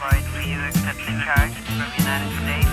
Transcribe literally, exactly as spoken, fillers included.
Floyd, do you accept the charge from United States?